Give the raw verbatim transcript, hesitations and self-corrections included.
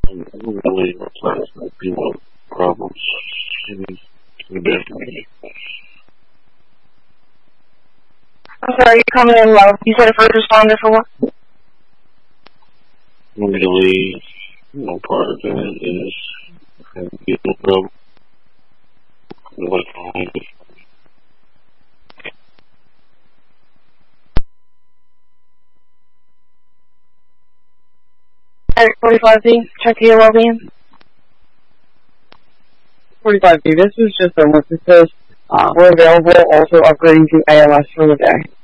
I'm really replace the people problems in the business. I'm sorry, you're coming in low. You said a first responder for what? Immediately, you know, part of that is having people problem. What's wrong with it? Eric forty-five B, check your well-being. forty-five B, this is just a witness. Uh, we're available, also upgrading to A L S for the day.